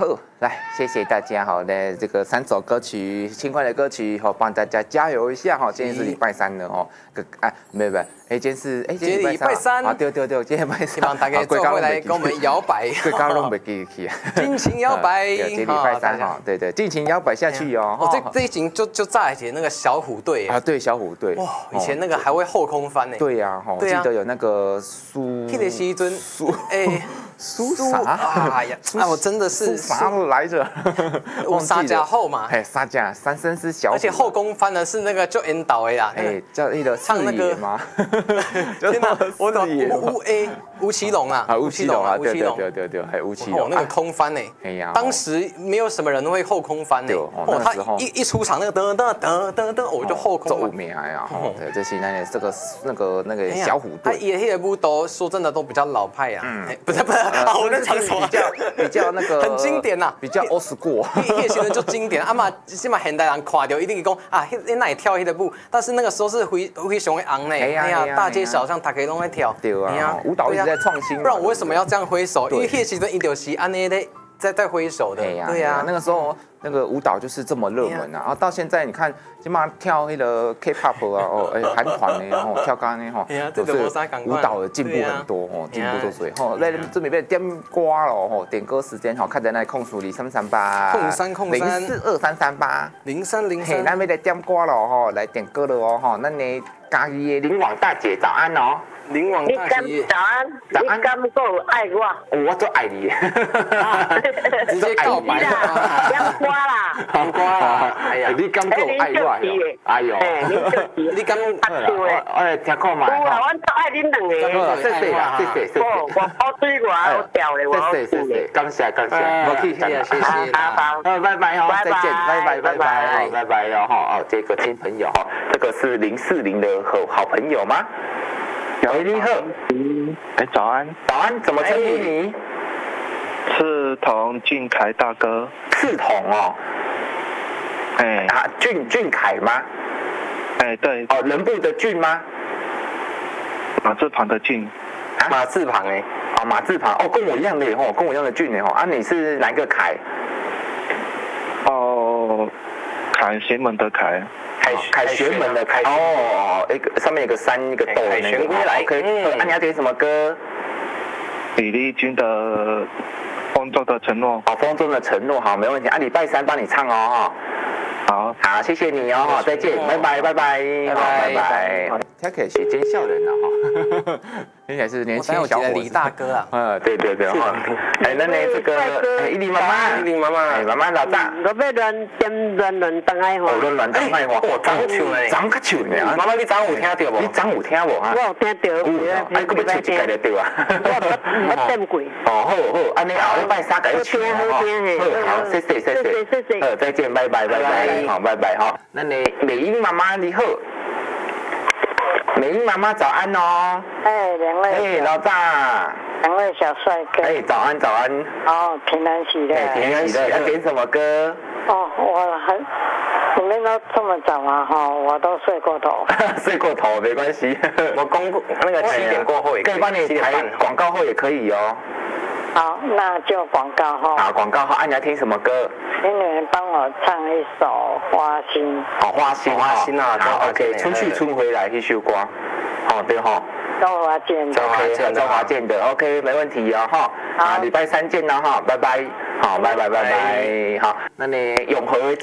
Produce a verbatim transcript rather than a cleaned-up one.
好，来，谢谢大家哈，那这个三首歌曲，轻快的歌曲，哈，帮大家加油一下哈。今天是礼拜三了哈，个啊，没有没有，哎，今天是哎， 今天礼拜三啊，对对对，今天礼拜三， 希望大家做回来跟我们摇摆， 贵刚拢没记起， 尽情摇摆， 今天礼拜三哈，对对，尽情摇摆下去哦。 哦，这这一集就就炸起那个小虎队啊，对，小虎队， 哇，以前那个还会后空翻呢。 对呀，哈，记得有那个苏， 那个时阵苏， 哎。 苏啥？ 哎呀，啊，我真的是啥来着？ 我沙家后嘛， 哎，沙家三生是小， 而且后宫翻的是那个就引导的啦， 哎，叫那个唱那个吗？ 天哪，我懂吴哎吴奇隆啊， 啊吴奇隆啊， 吴奇隆， 对对对对，还吴奇隆， 那个空翻呢，哎呀，当时没有什么人会后空翻呢，哦，他一一出场那个噔噔噔噔噔，我就后空翻， 走名呀，对，这些那这个那个那个小虎队， 他也那部都说真的都比较老派呀，嗯，不是不是，我在唱什么？ 比较比较那个很经典呐， 比较 old school， 那时候就经典，啊嘛，起码现代人看到一定讲啊，那那跳那个舞，但是那个时候是非非常的昂呢，哎呀，大街小巷大家都在跳， 对啊，舞蹈一直在创新， 不然我为什么要这样挥手？因为那时候一定是安尼咧在在挥手的， 对呀，那个时候那个舞蹈就是这么热门啊，然后到现在你看，起码跳那个 K-pop 啊，哦，哎，韩团呢，然后跳刚呢，哈，都是舞蹈的进步很多哦，进步多所以，吼，来这边被点歌了，吼，点歌时间，好，看在那空数里三三八， 空三空三零四二三三八零三零三， 嘿，咱要来点歌了，吼，来点歌了哦，吼，咱的嘉义的林王大姐早安哦。 林王大姐， 早安，早安，你敢够爱我？ 我就爱你， 直接告白啦，点歌啦， 点歌啦， 哎呀，你敢够爱我哟？哎呦， 你敢拍手诶？ 哎，听看嘛。 有啦，阮都爱恁两个。 谢谢啦，谢谢谢谢。 我我对我好调咧，我好谢谢谢谢，感谢感谢， 不客气，谢谢。 好， 拜拜哈，再见，拜拜拜拜，拜拜哟哈哦，这个新朋友哈，这个是零四零的好好朋友吗？喂，你好， 哎，早安， 早安，怎么称呼你？ 赤桐俊凯大哥。 赤桐哦， 哎， 啊，俊俊凯吗？ 哎，对。 哦，人部的俊吗？ 马字旁的俊。 啊，马字旁哎，哦，马字旁，哦，跟我一样的哦，跟我一样的俊哎哦，啊，你是哪个凯？ 哦，凯旋门的凯。 凯凯旋门的凯哦，一个上面有个山一个斗的那个。OK， 那你要点什么歌？ 李丽君的《风中的承诺》。 哦，风中的承诺，好，没问题。啊，礼拜三帮你唱哦， 好， 好，谢谢你哦，再见，拜拜，拜拜，拜拜，拜拜。他可以学奸笑人了哈，听起来是年轻小伙子。 李大哥啊， 嗯，对对对哈。哎，那呢这个，哎，依琳妈妈， 依琳妈妈， 哎，妈妈老大。 我要乱点乱乱当爱哦，乱乱当爱话，哦，长手呢，长较手呢。妈妈，你昨有听到无？你昨有听无哈？ 我有听到。 有，哎，佫要唱一届就对啊。 我我点过。 哦，好好，安尼后礼拜三给你唱哦。好，好，谢谢谢谢谢谢。呃，再见，拜拜拜拜，好，拜拜哈。那你美英妈妈你好。美英妈妈早安哦！ 哎，两位。 哎，老大。 两位小帅哥。 哎，早安早安。 哦，平安喜乐。 平安喜乐。要点什么歌？ 哦，我很，你们都这么早啊哈，我都睡过头。 睡过头没关系， 我公那个七点过后也可以。 可以帮你排广告后也可以哦。 好，那就广告哈。 好，广告后，啊，你要听什么歌？ 请你们帮我唱一首《花心》。 好，花心， 花心啊， 好 ，OK， 春去春回来，一首歌，哦，对哈。 周华健的。 OK， 周华健的 ，OK， 没问题哦，哈。好，礼拜三见了哈，拜拜。好，拜拜拜拜。好，那你永和。